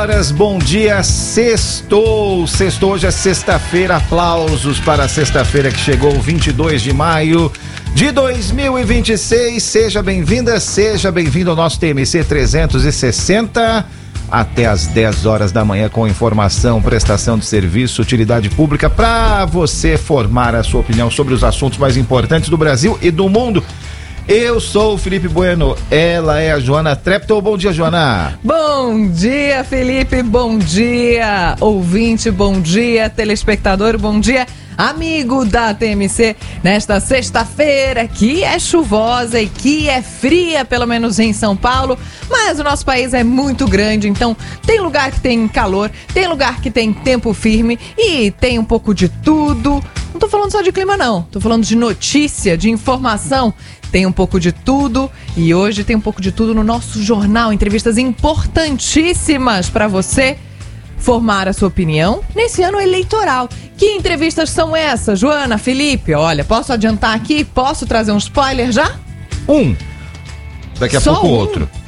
Bom dia, sextou, hoje é sexta-feira, aplausos para a sexta-feira que chegou, 22 de maio de 2026, seja bem-vinda, seja bem-vindo ao nosso TMC 360, até às 10 horas da manhã com informação, prestação de serviço, utilidade pública, para você formar a sua opinião sobre os assuntos mais importantes do Brasil e do mundo. Eu sou o Felipe Bueno, ela é a Joana Treptow. Bom dia, Joana. Bom dia, Felipe, bom dia, ouvinte, bom dia, telespectador, bom dia, amigo da TMC, nesta sexta-feira que é chuvosa e que é fria, pelo menos em São Paulo, mas o nosso país é muito grande, então tem lugar que tem calor, tem lugar que tem tempo firme e tem um pouco de tudo. Não tô falando só de clima não, tô falando de notícia, de informação. Tem um pouco de tudo e hoje tem um pouco de tudo no nosso jornal. Entrevistas importantíssimas para você formar a sua opinião nesse ano eleitoral. Que entrevistas são essas, Joana, Felipe? Olha, posso adiantar aqui? Posso trazer um spoiler já? Daqui a pouco outro.